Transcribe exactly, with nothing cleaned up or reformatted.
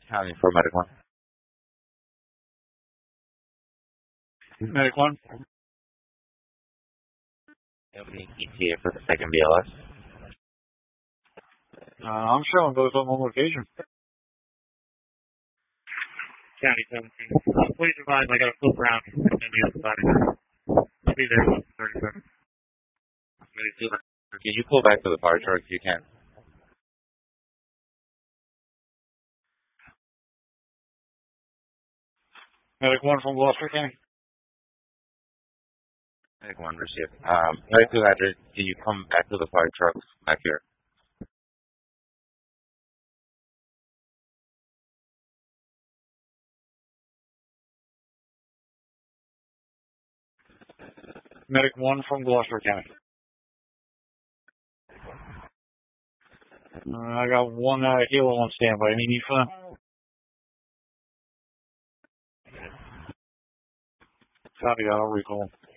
County for Medic one. Medic one. Nobody E T A for the second B L S. Uh, I'm showing both of them on location. County seventeen. Uh, please advise I got to flip around and the other side of here. I'll be there in thirty seconds. Can you pull back to the fire truck if you can? Medic one from Gloucester County. Medic one, receive. Um, Medic two hundred, can you come back to the fire truck back here? Medic one from Gloucester County. Uh, I got one uh, helo on standby. Any need for them? Copy that. I'll recall.